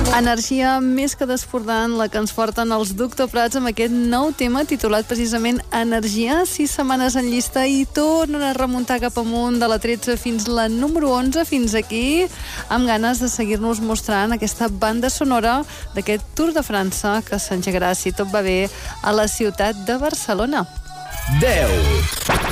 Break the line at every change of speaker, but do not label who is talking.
Energia més que desbordant, la que ens porten els Doctor Prats amb aquest nou tema titulat precisament Energia. 6 setmanes en llista i tornen a remuntar cap amunt de la 13 fins la número 11, fins aquí, amb ganes de seguir-nos mostrant aquesta banda sonora d'aquest Tour de França que s'engegarà, si tot va bé, a la ciutat de Barcelona.
10.